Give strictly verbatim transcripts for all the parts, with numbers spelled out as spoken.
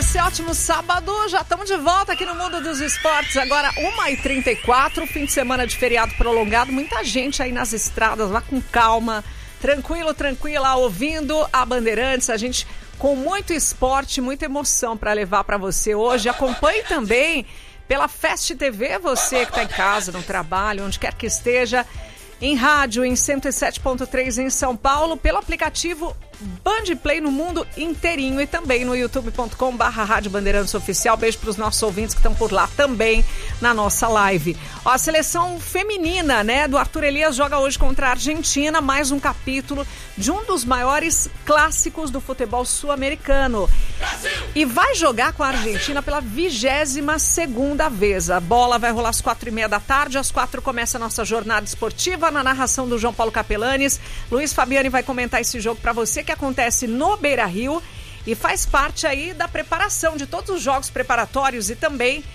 nesse ótimo sábado, já estamos de volta aqui no Mundo dos Esportes, agora uma e trinta e quatro, fim de semana de feriado prolongado, muita gente aí nas estradas, lá com calma, tranquilo, tranquila, ouvindo a Bandeirantes, a gente com muito esporte, muita emoção para levar para você hoje. Acompanhe também pela Fast T V, você que está em casa, no trabalho, onde quer que esteja, em rádio, em cento e sete ponto três em São Paulo, pelo aplicativo Band Play no mundo inteirinho e também no youtube ponto com barra Rádio Bandeirantes Oficial. Beijo para os nossos ouvintes que estão por lá também na nossa live. Ó, a seleção feminina, né, do Arthur Elias joga hoje contra a Argentina, mais um capítulo de um dos maiores clássicos do futebol sul-americano. E vai jogar com a Argentina pela vigésima segunda vez. A bola vai rolar às quatro e meia da tarde, às quatro começa a nossa jornada esportiva na narração do João Paulo Capelanes. Luiz Fabiani vai comentar esse jogo para você, que acontece no Beira-Rio e faz parte aí da preparação de todos os jogos preparatórios e também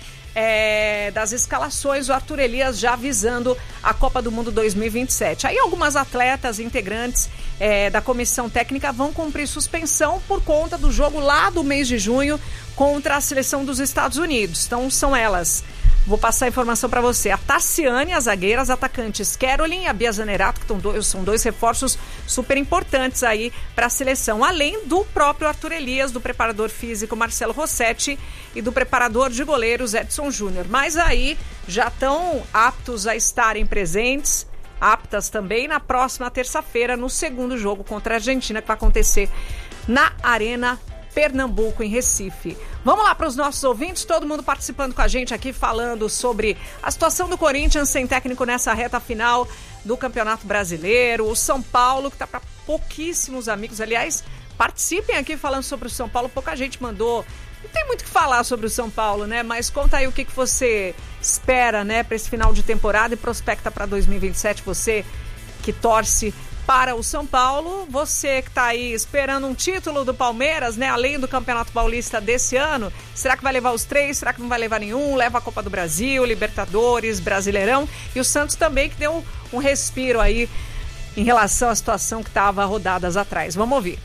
é, das escalações, o Arthur Elias já visando a Copa do Mundo dois mil e vinte e sete. Aí algumas atletas integrantes é, da comissão técnica vão cumprir suspensão por conta do jogo lá do mês de junho contra a seleção dos Estados Unidos. Então são elas. Vou passar a informação para você. A Tassiane, a zagueira, as atacantes Caroline e a Bia Zanerato, que tão dois, são dois reforços super importantes aí para a seleção. Além do próprio Arthur Elias, do preparador físico Marcelo Rossetti e do preparador de goleiros Edson Júnior. Mas aí já estão aptos a estarem presentes, aptas também na próxima terça-feira, no segundo jogo contra a Argentina, que vai acontecer na Arena Pernambuco, em Recife. Vamos lá para os nossos ouvintes, todo mundo participando com a gente aqui, falando sobre a situação do Corinthians sem técnico nessa reta final do Campeonato Brasileiro, o São Paulo, que está para pouquíssimos amigos, aliás, participem aqui falando sobre o São Paulo, pouca gente mandou, não tem muito o que falar sobre o São Paulo, né, mas conta aí o que, que você espera, né, para esse final de temporada e prospecta para dois mil e vinte e sete, você que torce para o São Paulo, você que está aí esperando um título do Palmeiras, né, além do Campeonato Paulista desse ano, será que vai levar os três? Será que não vai levar nenhum? Leva a Copa do Brasil, Libertadores, Brasileirão, e o Santos também que deu um respiro aí em relação à situação que estava rodadas atrás. Vamos ouvir.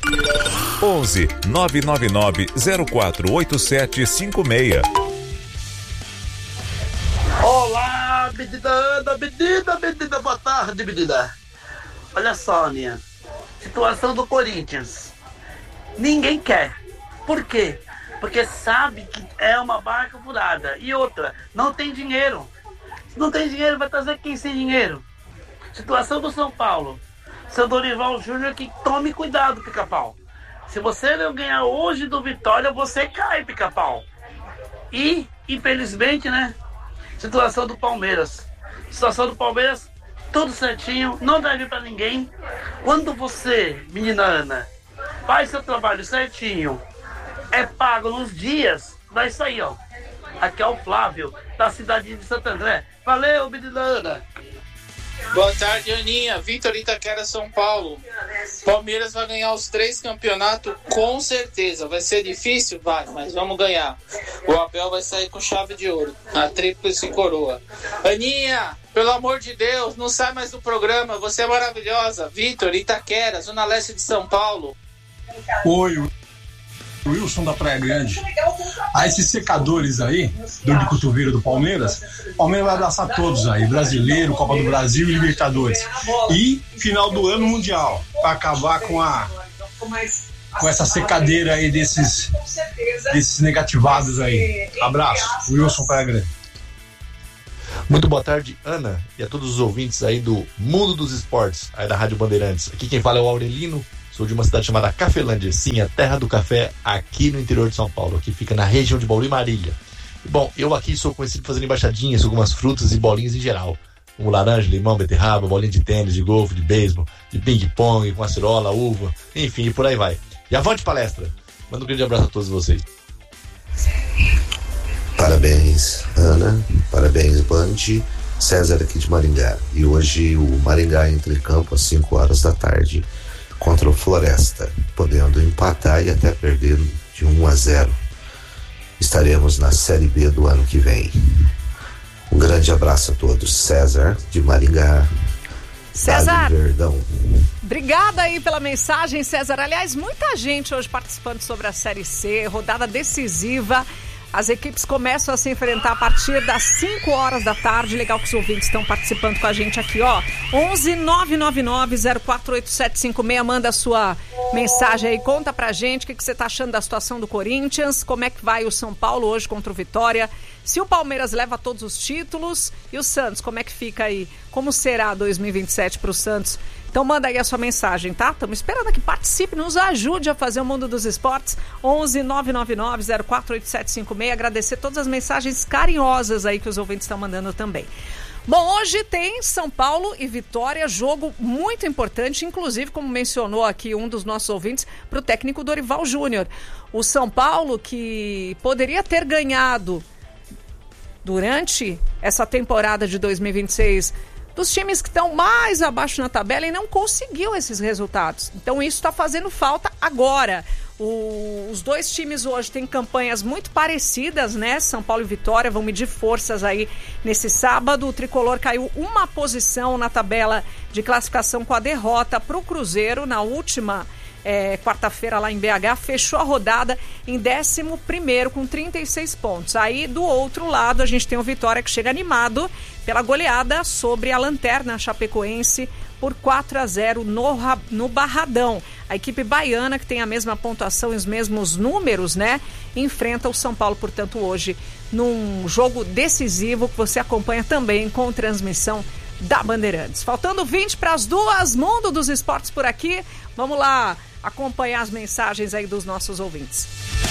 onze nove nove nove zero quatro oito sete cinco seis. Olá, menina Ana, menina, menina, boa tarde, menina. Olha só, Aninha, situação do Corinthians. Ninguém quer. Por quê? Porque sabe que é uma barca furada. E outra, não tem dinheiro. Se não tem dinheiro, vai trazer quem sem dinheiro? Situação do São Paulo. Seu Dorival Júnior, que tome cuidado, Pica-Pau. Se você não ganhar hoje do Vitória, você cai, Pica-Pau. E, infelizmente, né? Situação do Palmeiras. Situação do Palmeiras, tudo certinho, não deve pra ninguém. Quando você, menina Ana, faz seu trabalho certinho, é pago nos dias, vai sair, ó. Aqui é o Flávio, da cidade de Santo André. Valeu, menina Ana. Boa tarde, Aninha. Vitor Itaquera, São Paulo. Palmeiras vai ganhar os três campeonatos com certeza. Vai ser difícil? Vai, mas vamos ganhar. O Abel vai sair com chave de ouro. A tríplice coroa. Aninha, pelo amor de Deus, não sai mais do programa. Você é maravilhosa. Vitor Itaquera, Zona Leste de São Paulo. Oi, Wilson da Praia Grande. Ah, esses secadores aí, dor de cotovelo do Palmeiras, o Palmeiras vai abraçar todos aí, Brasileiro, Copa do Brasil e Libertadores. E final do ano Mundial, para acabar com a com essa secadeira aí desses, desses negativados aí. Abraço, Wilson Praia Grande. Muito boa tarde, Ana, e a todos os ouvintes aí do Mundo dos Esportes, aí da Rádio Bandeirantes. Aqui quem fala é o Aurelino. Sou de uma cidade chamada Cafelândia, sim, a terra do café aqui no interior de São Paulo, que fica na região de Bauru e Marília. E, bom, eu aqui sou conhecido por fazer embaixadinhas, algumas frutas e bolinhas em geral, como laranja, limão, beterraba, bolinha de tênis, de golfe, de beisebol, de ping-pong, com acerola, uva, enfim, e por aí vai. E avante palestra! Manda um grande abraço a todos vocês. Parabéns, Ana, parabéns, Band. César aqui de Maringá. E hoje o Maringá entra em campo às cinco horas da tarde contra o Floresta, podendo empatar e até perder de um a zero. Estaremos na Série B do ano que vem. Um grande abraço a todos. César de Maringá. César, Verdão. Obrigada aí pela mensagem, César. Aliás, muita gente hoje participando sobre a Série C, rodada decisiva. As equipes começam a se enfrentar a partir das cinco horas da tarde. Legal que os ouvintes estão participando com a gente aqui, ó. onze nove nove nove zero quatro oito sete cinco seis. Manda a sua mensagem aí, conta pra gente o que, que você tá achando da situação do Corinthians, como é que vai o São Paulo hoje contra o Vitória, se o Palmeiras leva todos os títulos e o Santos, como é que fica aí? Como será dois mil e vinte e sete pro Santos? Então manda aí a sua mensagem, tá? Estamos esperando que participe, nos ajude a fazer o Mundo dos Esportes. onze nove nove nove zero quatro oito sete cinco seis. Agradecer todas as mensagens carinhosas aí que os ouvintes estão mandando também. Bom, hoje tem São Paulo e Vitória, jogo muito importante, inclusive, como mencionou aqui um dos nossos ouvintes, para o técnico Dorival Júnior. O São Paulo, que poderia ter ganhado durante essa temporada de dois mil e vinte e seis dos times que estão mais abaixo na tabela e não conseguiu esses resultados. Então isso está fazendo falta agora. O, os dois times hoje têm campanhas muito parecidas, né? São Paulo e Vitória vão medir forças aí nesse sábado. O Tricolor caiu uma posição na tabela de classificação com a derrota para o Cruzeiro na última É, quarta-feira lá em B H, fechou a rodada em décimo primeiro com trinta e seis pontos. Aí do outro lado a gente tem o Vitória, que chega animado pela goleada sobre a lanterna chapecoense por quatro a zero no, no Barradão. A equipe baiana, que tem a mesma pontuação e os mesmos números, né, enfrenta o São Paulo, portanto, hoje num jogo decisivo que você acompanha também com transmissão da Bandeirantes. Faltando vinte para as duas, Mundo dos Esportes por aqui. Vamos lá acompanhar as mensagens aí dos nossos ouvintes.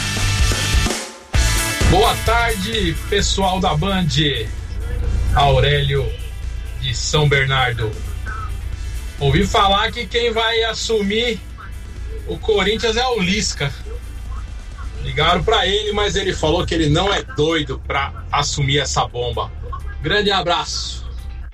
Boa tarde, pessoal da Band. Aurélio de São Bernardo. Ouvi falar que quem vai assumir o Corinthians é o Lisca. Ligaram pra ele, mas ele falou que ele não é doido pra assumir essa bomba. Grande abraço.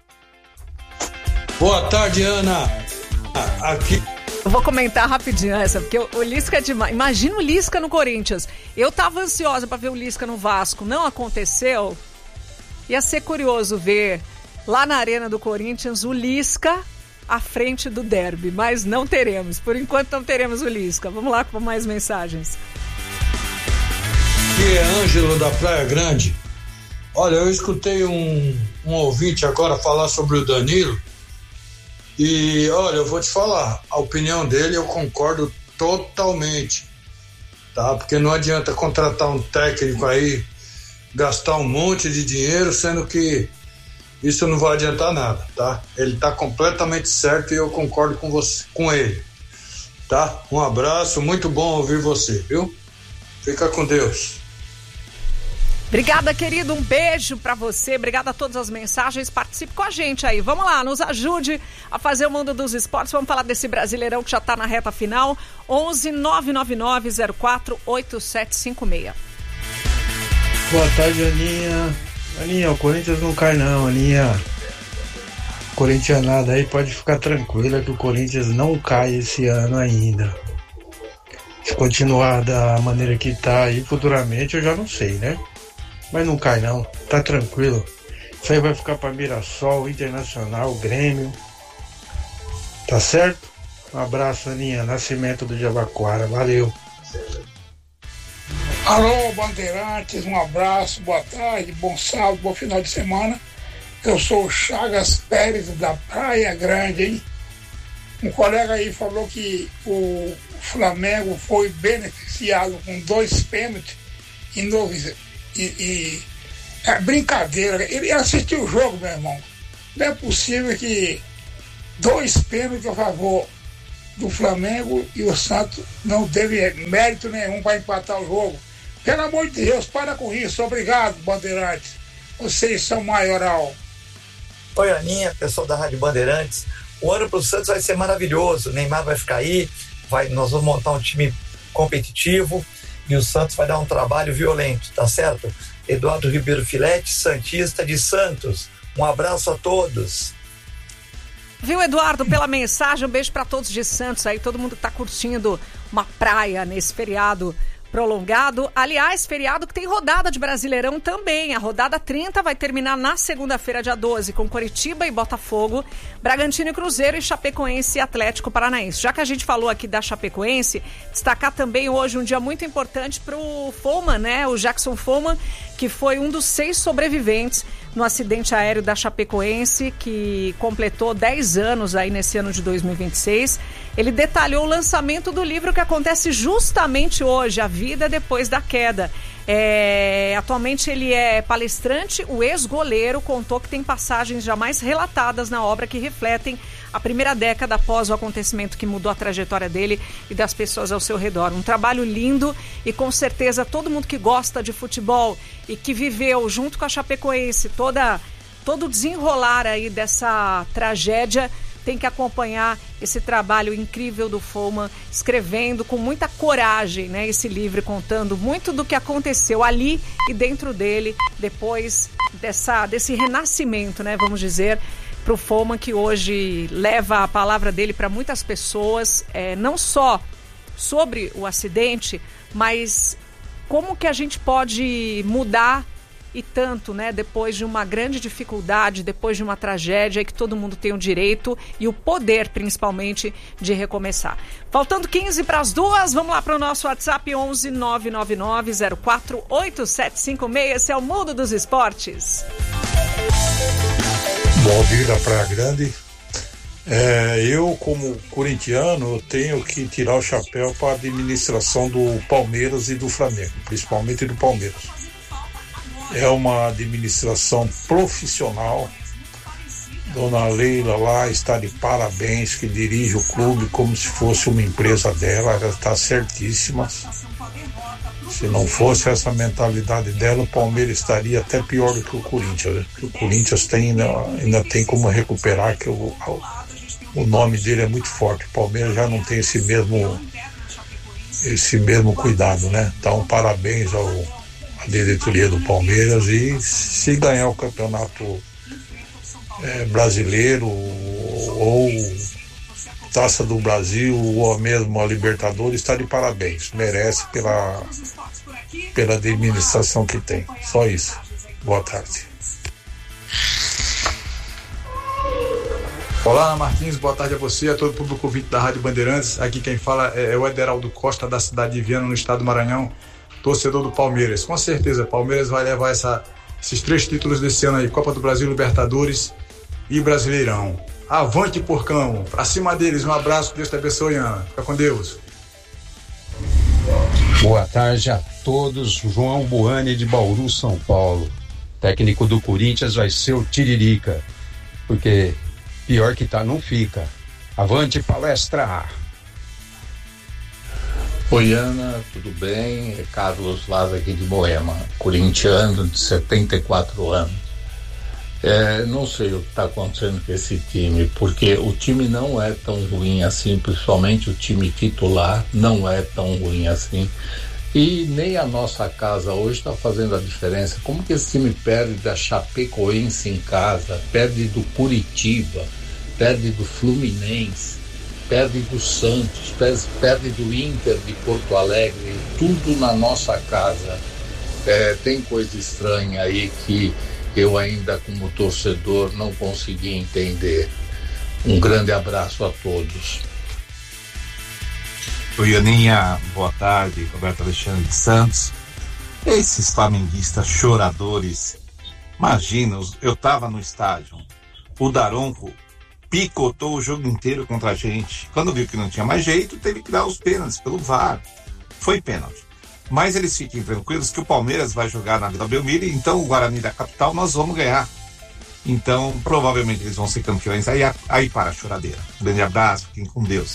Boa tarde, Ana. Aqui. Eu vou comentar rapidinho essa, porque o, o Lisca é demais. Imagina o Lisca no Corinthians. Eu tava ansiosa pra ver o Lisca no Vasco. Não aconteceu. Ia ser curioso ver lá na Arena do Corinthians o Lisca à frente do derby, mas não teremos. Por enquanto não teremos o Lisca. Vamos lá com mais mensagens. Aqui é Ângelo da Praia Grande. Olha, eu escutei um, um ouvinte agora falar sobre o Danilo. E olha, eu vou te falar, a opinião dele eu concordo totalmente, tá? Porque não adianta contratar um técnico aí, gastar um monte de dinheiro, sendo que isso não vai adiantar nada, tá? Ele tá completamente certo e eu concordo com você, com ele, tá? Um abraço, muito bom ouvir você, viu? Fica com Deus. Obrigada, querido, um beijo pra você, obrigada a todas as mensagens, participe com a gente aí, vamos lá, nos ajude a fazer o Mundo dos Esportes, vamos falar desse Brasileirão que já tá na reta final. Onze nove nove nove zero quatro oito sete cinco seis. Boa tarde, Aninha. Aninha, o Corinthians não cai não, Aninha. Corintianada aí pode ficar tranquila que o Corinthians não cai esse ano ainda. Se continuar da maneira que tá aí futuramente, eu já não sei, né? Mas não cai não, tá tranquilo. Isso aí vai ficar para Mirassol, Internacional, Grêmio. Tá certo? Um abraço, Aninha. Nascimento do Jabaquara. Valeu. Alô, Bandeirantes, um abraço, boa tarde, bom sábado, bom final de semana. Eu sou o Chagas Pérez da Praia Grande, hein? Um colega aí falou que o Flamengo foi beneficiado com dois pênaltis e novo. E, e é brincadeira, ele assistiu o jogo, meu irmão. Não é possível que dois pênaltis a favor do Flamengo e o Santos não teve mérito nenhum para empatar o jogo. Pelo amor de Deus, para com isso. Obrigado, Bandeirantes. Vocês são maioral. Oi, Aninha, pessoal da Rádio Bandeirantes. O ano para o Santos vai ser maravilhoso. O Neymar vai ficar aí, vai, nós vamos montar um time competitivo. E o Santos vai dar um trabalho violento, tá certo? Eduardo Ribeiro Filete, santista de Santos. Um abraço a todos. Viu, Eduardo, pela mensagem, um beijo para todos de Santos aí, todo mundo que tá curtindo uma praia nesse feriado prolongado. Aliás, feriado que tem rodada de Brasileirão também. A rodada trinta vai terminar na segunda-feira, dia doze, com Coritiba e Botafogo, Bragantino e Cruzeiro e Chapecoense e Atlético Paranaense. Já que a gente falou aqui da Chapecoense, destacar também hoje um dia muito importante para o Follmann, né? O Jackson Follmann, que foi um dos seis sobreviventes no acidente aéreo da Chapecoense, que completou dez anos aí nesse ano de dois mil e vinte e seis. Ele detalhou o lançamento do livro que acontece justamente hoje, A Vida Depois da Queda. É, atualmente ele é palestrante, o ex-goleiro contou que tem passagens jamais relatadas na obra que refletem a primeira década após o acontecimento que mudou a trajetória dele e das pessoas ao seu redor. Um trabalho lindo e com certeza todo mundo que gosta de futebol e que viveu junto com a Chapecoense toda, todo o desenrolar aí dessa tragédia tem que acompanhar esse trabalho incrível do Follmann, escrevendo com muita coragem, né, esse livro, contando muito do que aconteceu ali e dentro dele, depois dessa, desse renascimento, né, vamos dizer, para o Follmann, que hoje leva a palavra dele para muitas pessoas, é, não só sobre o acidente, mas como que a gente pode mudar e tanto, né, depois de uma grande dificuldade, depois de uma tragédia, que todo mundo tem o direito e o poder, principalmente, de recomeçar. Faltando quinze para as duas, vamos lá para o nosso WhatsApp onze nove nove nove zero quatro oito sete cinco seis. Esse é o Mundo dos Esportes. Bom dia da Praia Grande. É, eu, como corintiano, eu tenho que tirar o chapéu para a administração do Palmeiras e do Flamengo, principalmente do Palmeiras. É uma administração profissional. Dona Leila lá está de parabéns, que dirige o clube como se fosse uma empresa dela, ela está certíssima. Se não fosse essa mentalidade dela, o Palmeiras estaria até pior do que o Corinthians, né? O Corinthians tem, ainda, ainda tem como recuperar, que o, o nome dele é muito forte. O Palmeiras já não tem esse mesmo, esse mesmo cuidado, né? Então, parabéns ao a diretoria do Palmeiras, e se ganhar o campeonato é, brasileiro ou Taça do Brasil ou mesmo a Libertadores, está de parabéns, merece pela, pela administração que tem. Só isso. Boa tarde. Olá, Ana Martins, boa tarde a você, a todo o público ouvinte da Rádio Bandeirantes. Aqui quem fala é o Ederaldo Costa, da cidade de Viana, no estado do Maranhão, torcedor do Palmeiras. Com certeza, Palmeiras vai levar essa, esses três títulos desse ano aí, Copa do Brasil, Libertadores e Brasileirão. Avante, porcão! Pra cima deles, um abraço, Deus te abençoe, Ana. Fica com Deus. Boa tarde a todos. João Buani, de Bauru, São Paulo. Técnico do Corinthians vai ser o Tiririca, porque pior que tá, não fica. Avante, palestra! Oi, Ana, tudo bem? É Carlos Vaz aqui de Moema, corintiano de setenta e quatro anos. É, não sei o que está acontecendo com esse time, porque o time não é tão ruim assim, principalmente o time titular não é tão ruim assim, e nem a nossa casa hoje está fazendo a diferença. Como que esse time perde da Chapecoense em casa, perde do Curitiba, perde do Fluminense, perde do Santos, perde do Inter de Porto Alegre, tudo na nossa casa? É, tem coisa estranha aí que eu ainda, como torcedor, não consegui entender. Um grande abraço a todos. Oi, Aninha, boa tarde, Roberto Alexandre de Santos. Esses flamenguistas choradores, imagina, eu tava no estádio, o Daronco picotou o jogo inteiro contra a gente. Quando viu que não tinha mais jeito, teve que dar os pênaltis pelo V A R. Foi pênalti. Mas eles fiquem tranquilos que o Palmeiras vai jogar na Vila Belmiro, então o Guarani da capital nós vamos ganhar. Então, provavelmente eles vão ser campeões. Aí, aí para a choradeira. Um grande abraço, fiquem com Deus.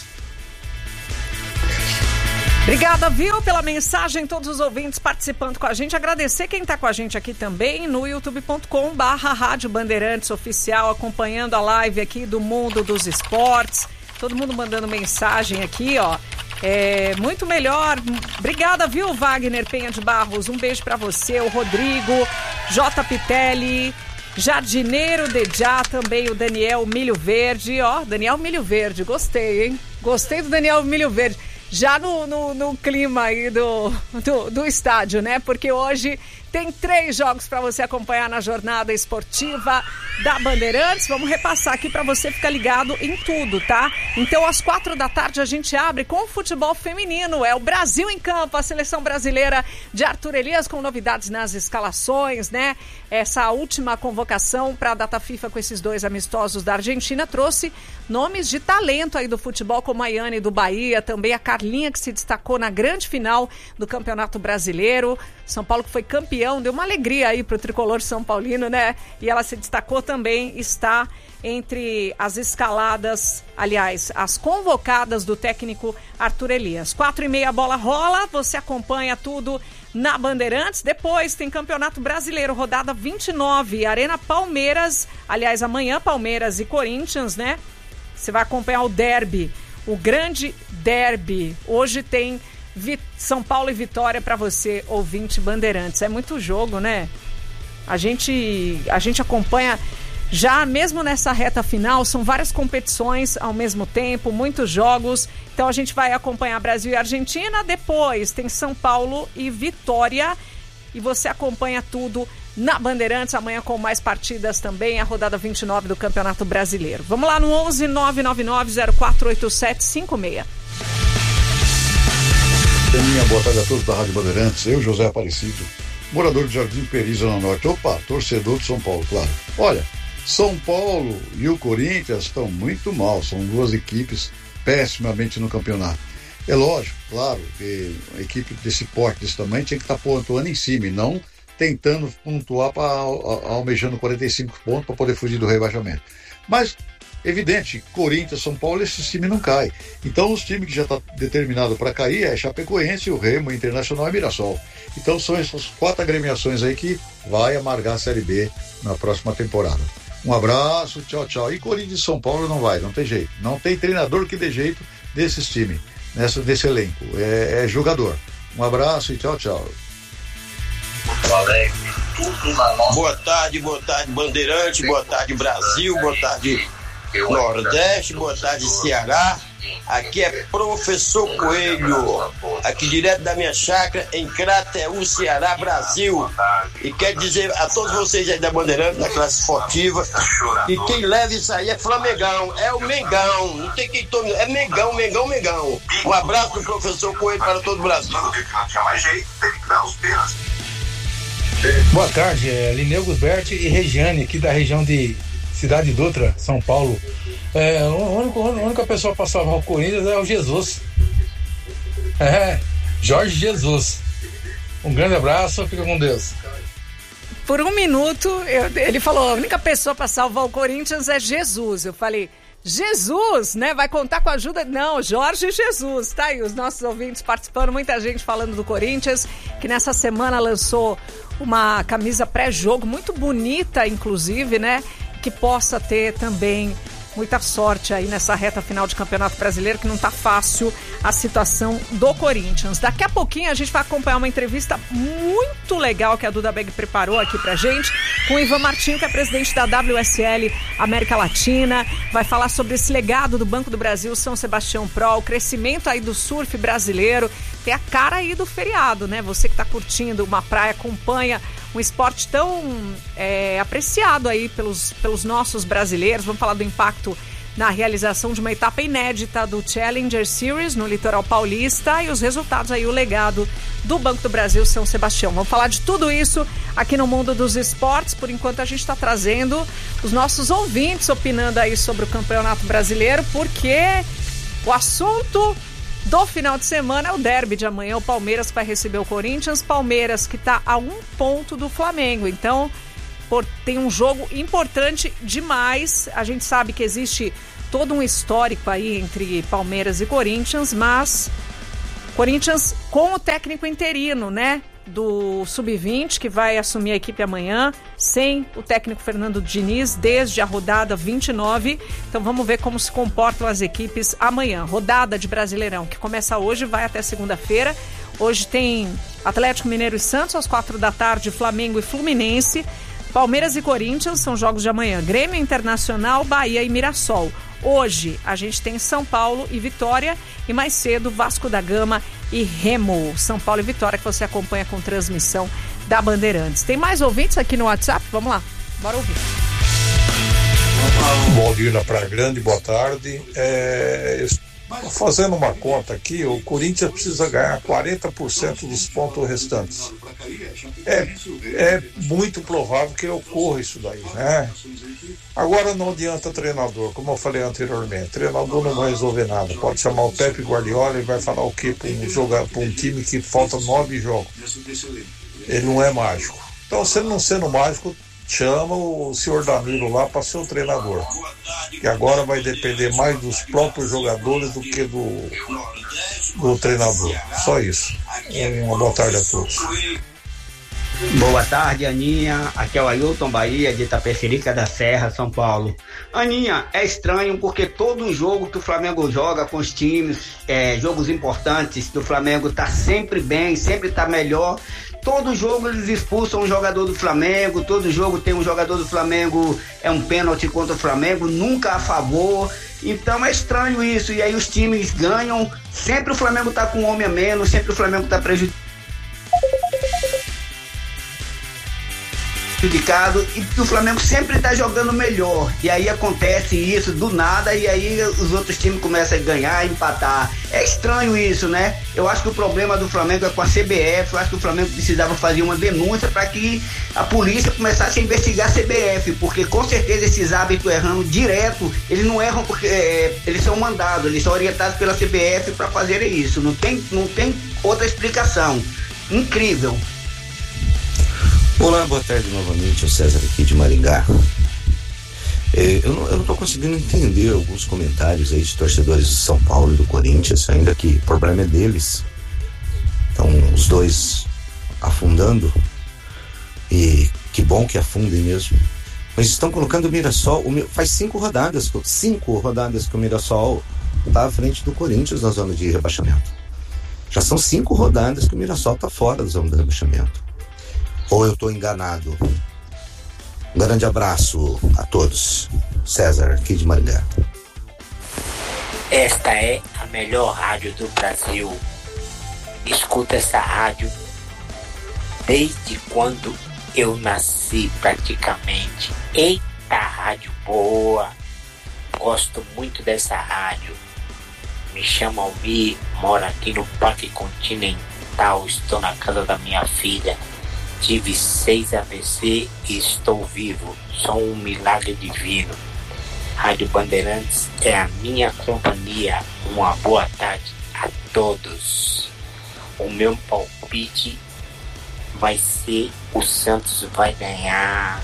Obrigada, viu, pela mensagem, todos os ouvintes participando com a gente. Agradecer quem está com a gente aqui também no youtube ponto com barra Rádio Bandeirantes Oficial, acompanhando a live aqui do Mundo dos Esportes. Todo mundo mandando mensagem aqui, ó. É muito melhor. Obrigada, viu, Wagner Penha de Barros. Um beijo para você, o Rodrigo, J. Pitelli, Jardineiro Dejá, também o Daniel Milho Verde. Ó, Daniel Milho Verde, gostei, hein? Gostei do Daniel Milho Verde. já no, no, no clima aí do, do, do estádio, né? Porque hoje tem três jogos para você acompanhar na jornada esportiva da Bandeirantes. Vamos repassar aqui para você ficar ligado em tudo, tá? Então, às quatro da tarde, a gente abre com o futebol feminino. É o Brasil em campo, a seleção brasileira de Arthur Elias, com novidades nas escalações, né? Essa última convocação para a data FIFA com esses dois amistosos da Argentina trouxe nomes de talento aí do futebol, como a Yane do Bahia, também a Carlinha, que se destacou na grande final do Campeonato Brasileiro. São Paulo, que foi campeão, deu uma alegria aí pro tricolor São Paulino, né? E ela se destacou também, está entre as escaladas, aliás, as convocadas do técnico Arthur Elias. Quatro e meia, a bola rola, você acompanha tudo na Bandeirantes. Depois tem Campeonato Brasileiro, rodada vinte e nove, Arena Palmeiras, aliás, amanhã Palmeiras e Corinthians, né? Você vai acompanhar o derby, o grande derby. Hoje tem São Paulo e Vitória para você, ouvinte Bandeirantes. É muito jogo, né? A gente, a gente acompanha já mesmo nessa reta final, são várias competições ao mesmo tempo, muitos jogos. Então a gente vai acompanhar Brasil e Argentina, depois tem São Paulo e Vitória. E você acompanha tudo na Bandeirantes, amanhã com mais partidas também, a rodada vinte e nove do Campeonato Brasileiro. Vamos lá no onze nove nove nove zero quatro oito sete cinco seis. Minha boa tarde a todos da Rádio Bandeirantes. Eu, José Aparecido, morador de Jardim Peri, Zona Norte. Opa, torcedor de São Paulo, claro. Olha, São Paulo e o Corinthians estão muito mal. São duas equipes pessimamente no campeonato. É lógico, claro, que a equipe desse porte, desse tamanho, tinha que estar pontuando em cima e não tentando pontuar para almejando quarenta e cinco pontos para poder fugir do rebaixamento. Mas evidente, Corinthians, São Paulo, esses times não caem. Então os times que já estão tá determinados para cair é Chapecoense, o Remo, Internacional e Mirassol. Então são essas quatro agremiações aí que vai amargar a Série B na próxima temporada. Um abraço, tchau, tchau. E Corinthians e São Paulo não vai, não tem jeito. Não tem treinador que dê jeito desses times, nessa, desse elenco. É, é jogador. Um abraço e tchau, tchau. Boa tarde, boa tarde Bandeirante, boa tarde Brasil, boa tarde Nordeste, boa tarde Ceará. Aqui é Professor Coelho, aqui direto da minha chácara em Crateús, Ceará, Brasil. E quero dizer a todos vocês aí da Bandeirante, da classe esportiva, que quem leva isso aí é Flamengão, é o Mengão, não tem quem tome, é Mengão, Mengão, Mengão. Um abraço do Professor Coelho para todo o Brasil. Boa tarde, é Lineu Gusberti e Regiane, aqui da região de Cidade Dutra, São Paulo. É, a, única, a única pessoa para salvar o Corinthians é o Jesus. É, Jorge Jesus. Um grande abraço, fica com Deus. Por um minuto, eu, ele falou, a única pessoa para salvar o Corinthians é Jesus. Eu falei, Jesus, né? Vai contar com a ajuda... Não, Jorge Jesus. Tá aí os nossos ouvintes participando, muita gente falando do Corinthians, que nessa semana lançou uma camisa pré-jogo muito bonita, inclusive, né? Que possa ter também muita sorte aí nessa reta final de Campeonato Brasileiro, que não tá fácil a situação do Corinthians. Daqui a pouquinho a gente vai acompanhar uma entrevista muito legal que a Duda Beg preparou aqui pra gente, com o Ivan Martinho, que é presidente da W S L América Latina. Vai falar sobre esse legado do Banco do Brasil, São Sebastião Pro, o crescimento aí do surf brasileiro. Tem a cara aí do feriado, né? Você que tá curtindo uma praia, acompanha um esporte tão é, apreciado aí pelos, pelos nossos brasileiros. Vamos falar do impacto na realização de uma etapa inédita do Challenger Series no litoral paulista e os resultados aí, o legado do Banco do Brasil São Sebastião. Vamos falar de tudo isso aqui no Mundo dos Esportes. Por enquanto a gente está trazendo os nossos ouvintes opinando aí sobre o Campeonato Brasileiro, porque o assunto do final de semana é o derby de amanhã, o Palmeiras que vai receber o Corinthians, Palmeiras que está a um ponto do Flamengo, então por, tem um jogo importante demais. A gente sabe que existe todo um histórico aí entre Palmeiras e Corinthians, mas Corinthians com o técnico interino, né, do sub vinte, que vai assumir a equipe amanhã, sem o técnico Fernando Diniz desde a rodada vinte e nove. Então vamos ver como se comportam as equipes amanhã. Rodada de Brasileirão, que começa hoje, vai até segunda-feira. Hoje tem Atlético Mineiro e Santos às quatro da tarde, Flamengo e Fluminense. Palmeiras e Corinthians são jogos de amanhã. Grêmio, Internacional, Bahia e Mirassol. Hoje a gente tem São Paulo e Vitória e mais cedo Vasco da Gama e Remo. São Paulo e Vitória que você acompanha com transmissão da Bandeirantes. Tem mais ouvintes aqui no WhatsApp? Vamos lá, bora ouvir. Valdir da Praia Grande, boa tarde. É, estou fazendo uma conta aqui, o Corinthians precisa ganhar quarenta por cento dos pontos restantes. É, é muito provável que ocorra isso daí, né? Agora não adianta treinador, como eu falei anteriormente, treinador não vai resolver nada. Pode chamar o Pepe Guardiola e vai falar o quê para um, jogar, para um time que falta nove jogos. Ele não é mágico. Então, se ele não sendo mágico, chama o senhor Danilo lá para ser o treinador. Que agora vai depender mais dos próprios jogadores do que do, do treinador. Só isso. Uma boa tarde a todos. Boa tarde, Aninha. Aqui é o Ailton Bahia, de Itapecerica da Serra, São Paulo. Aninha, é estranho porque todo jogo que o Flamengo joga com os times, é, jogos importantes, que o Flamengo tá sempre bem, sempre tá melhor. Todo jogo eles expulsam um jogador do Flamengo, todo jogo tem um jogador do Flamengo, é um pênalti contra o Flamengo, nunca a favor. Então é estranho isso. E aí os times ganham, sempre o Flamengo tá com um homem a menos, sempre o Flamengo tá prejudicado. prejudicado e o Flamengo sempre tá jogando melhor, e aí acontece isso do nada, e aí os outros times começam a ganhar, empatar. É estranho isso, né? Eu acho que o problema do Flamengo é com a C B F. Eu acho que o Flamengo precisava fazer uma denúncia para que a polícia começasse a investigar a C B F, porque com certeza esses árbitros errando direto, eles não erram porque é, eles são mandados, eles são orientados pela C B F para fazerem isso. Não tem, não tem outra explicação. Incrível. Olá, boa tarde novamente, o César aqui de Maringá. É, eu, não, eu não tô conseguindo entender alguns comentários aí de torcedores de São Paulo e do Corinthians, ainda que o problema é deles. Então, os dois afundando, e que bom que afundem mesmo. Mas estão colocando o Mirassol, o, faz cinco rodadas, cinco rodadas que o Mirassol tá à frente do Corinthians na zona de rebaixamento. Já são cinco rodadas que o Mirassol tá fora da zona de rebaixamento. Ou eu estou enganado? Um grande abraço a todos. César, aqui de Maringá. Esta é a melhor rádio do Brasil. Escuta essa rádio desde quando eu nasci, praticamente. Eita, rádio boa! Gosto muito dessa rádio. Me chamo Almir, moro aqui no Parque Continental. Estou na casa da minha filha. Tive seis A V C e estou vivo. Sou um milagre divino. Rádio Bandeirantes é a minha companhia. Uma boa tarde a todos. O meu palpite vai ser: o Santos vai ganhar.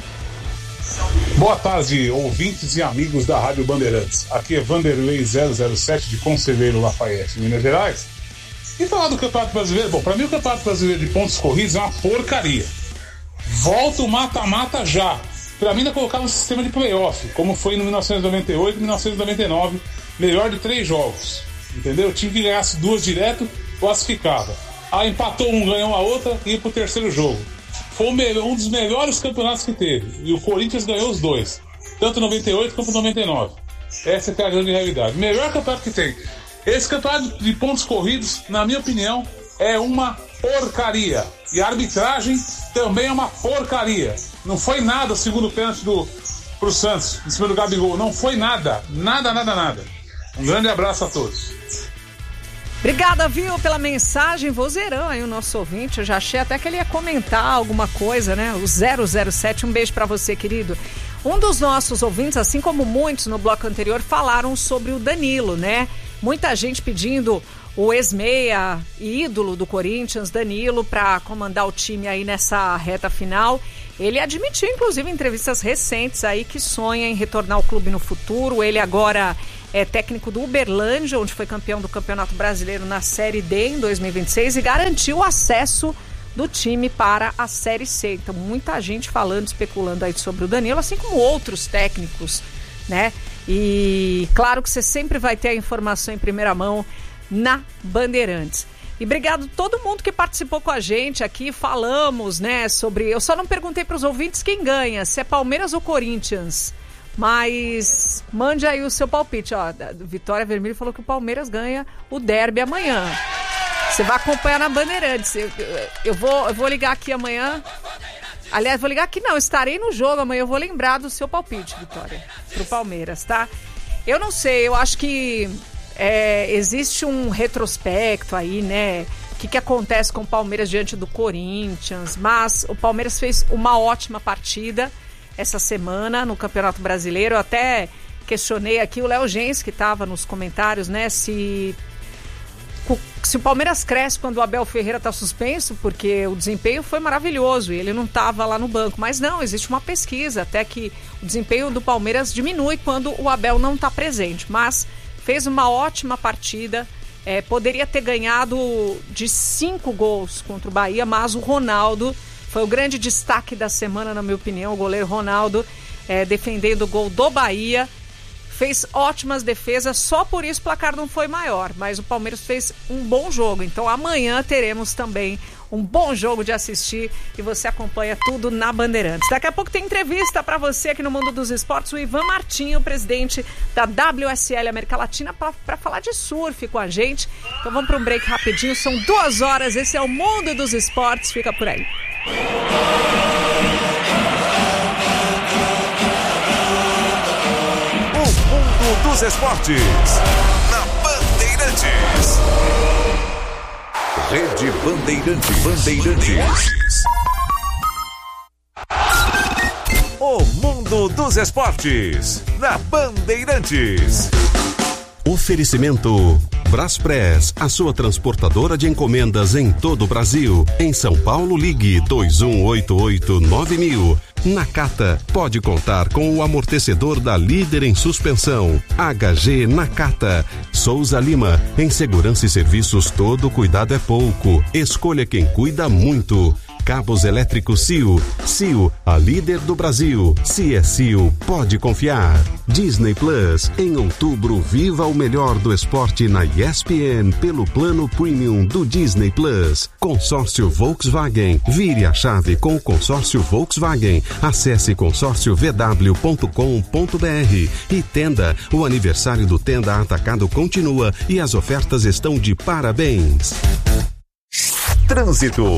Boa tarde, ouvintes e amigos da Rádio Bandeirantes. Aqui é Vanderlei zero zero sete de Conselheiro Lafayette, Minas Gerais. E falar do Campeonato Brasileiro, bom, pra mim o Campeonato Brasileiro de pontos corridos é uma porcaria. Volta o mata-mata já. Pra mim ainda colocava um sistema de playoff, como foi no mil novecentos e noventa e oito e mil novecentos e noventa e nove, melhor de três jogos, entendeu? O time que ganhasse duas direto, classificava. Aí empatou um, ganhou a outra e ia pro terceiro jogo. Foi um dos melhores campeonatos que teve, e o Corinthians ganhou os dois, tanto noventa e oito quanto noventa e nove. Essa é a grande realidade. Melhor campeonato que tem. Esse campeonato de pontos corridos, na minha opinião, é uma porcaria. E a arbitragem também é uma porcaria. Não foi nada, segundo o pênalti do, pro Santos, em cima do Gabigol. Não foi nada. Nada, nada, nada. Um grande abraço a todos. Obrigada, viu, pela mensagem. Vozeirão aí, o nosso ouvinte. Eu já achei até que ele ia comentar alguma coisa, né? O zero zero sete, um beijo pra você, querido. Um dos nossos ouvintes, assim como muitos no bloco anterior, falaram sobre o Danilo, né? Muita gente pedindo o ex-meia e ídolo do Corinthians, Danilo, para comandar o time aí nessa reta final. Ele admitiu, inclusive, em entrevistas recentes aí, que sonha em retornar ao clube no futuro. Ele agora é técnico do Uberlândia, onde foi campeão do Campeonato Brasileiro na Série D em dois mil e vinte e seis e garantiu o acesso do time para a Série C. Então, muita gente falando, especulando aí sobre o Danilo, assim como outros técnicos, né? E claro que você sempre vai ter a informação em primeira mão na Bandeirantes. E obrigado a todo mundo que participou com a gente aqui. Falamos, né, sobre... Eu só não perguntei para os ouvintes quem ganha, se é Palmeiras ou Corinthians. Mas mande aí o seu palpite, ó. Vitória Vermelho falou que o Palmeiras ganha o derby amanhã. Você vai acompanhar na Bandeirantes. Eu, eu, vou, eu vou ligar aqui amanhã. Aliás, vou ligar aqui não, estarei no jogo amanhã. Eu vou lembrar do seu palpite, Vitória, pro Palmeiras, tá? Eu não sei, eu acho que é, existe um retrospecto aí, né? O que, que acontece com o Palmeiras diante do Corinthians. Mas o Palmeiras fez uma ótima partida essa semana no Campeonato Brasileiro. Eu até questionei aqui o Léo Gens, que estava nos comentários, né? Se... Se o Palmeiras cresce quando o Abel Ferreira está suspenso, porque o desempenho foi maravilhoso e ele não estava lá no banco. Mas não, existe uma pesquisa até que o desempenho do Palmeiras diminui quando o Abel não está presente. Mas fez uma ótima partida, é, poderia ter ganhado de cinco gols contra o Bahia, mas o Ronaldo foi o grande destaque da semana, na minha opinião, o goleiro Ronaldo, é, defendendo o gol do Bahia. Fez ótimas defesas, só por isso o placar não foi maior, mas o Palmeiras fez um bom jogo. Então amanhã teremos também um bom jogo de assistir e você acompanha tudo na Bandeirantes. Daqui a pouco tem entrevista para você aqui no Mundo dos Esportes, o Ivan Martinho, presidente da W S L América Latina, para falar de surf com a gente. Então vamos para um break rapidinho, são duas horas, esse é o Mundo dos Esportes, fica por aí. Dos Esportes, na Bandeirantes. Rede Bandeirantes. Bandeirantes. O Mundo dos Esportes, na Bandeirantes. Oferecimento Braspress, a sua transportadora de encomendas em todo o Brasil. Em São Paulo, ligue dois um oito oito nove mil. Nakata, pode contar com o amortecedor da líder em suspensão. H G Nakata. Souza Lima, em segurança e serviços todo cuidado é pouco. Escolha quem cuida muito. Cabos elétricos C I O. C I O, a líder do Brasil. Se é C I O, pode confiar. Disney Plus, em outubro, viva o melhor do esporte na E S P N pelo plano premium do Disney Plus. Consórcio Volkswagen, vire a chave com o consórcio Volkswagen. Acesse consórcio v w ponto com ponto b r. E Tenda, o aniversário do Tenda Atacado continua e as ofertas estão de parabéns. Trânsito.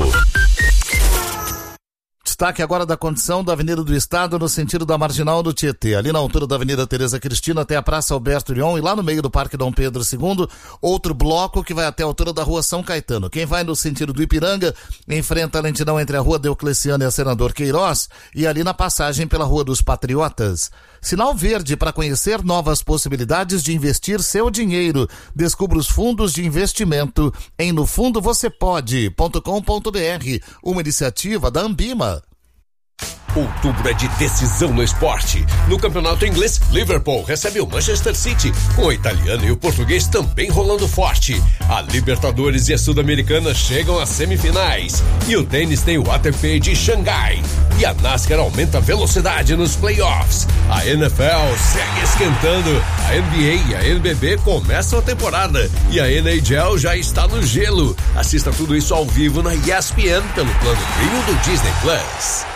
Destaque agora da condição da Avenida do Estado no sentido da Marginal do Tietê, ali na altura da Avenida Tereza Cristina até a Praça Alberto Lyon e lá no meio do Parque Dom Pedro segundo, outro bloco que vai até a altura da Rua São Caetano. Quem vai no sentido do Ipiranga enfrenta a lentidão entre a Rua Diocleciano e a Senador Queiroz e ali na passagem pela Rua dos Patriotas. Sinal verde para conhecer novas possibilidades de investir seu dinheiro. Descubra os fundos de investimento em no fundo você pode ponto com ponto b r, uma iniciativa da Ambima. Outubro é de decisão no esporte. No campeonato inglês, Liverpool recebe o Manchester City, com o italiano e o português também rolando forte. A Libertadores e a Sul-Americana chegam às semifinais. E o tênis tem o A T P de Xangai. E a NASCAR aumenta a velocidade nos playoffs. A N F L segue esquentando. A N B A e a N B B começam a temporada. E a N H L já está no gelo. Assista tudo isso ao vivo na E S P N pelo plano premium do Disney Plus.